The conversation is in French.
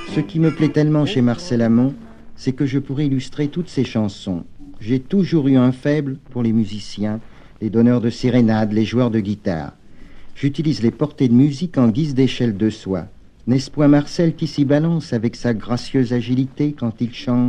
Ce qui me plaît tellement chez Marcel Amont, c'est que je pourrais illustrer toutes ses chansons. J'ai toujours eu un faible pour les musiciens, les donneurs de sérénades, les joueurs de guitare. J'utilise les portées de musique en guise d'échelle de soie. N'est-ce point Marcel qui s'y balance avec sa gracieuse agilité quand il chante ?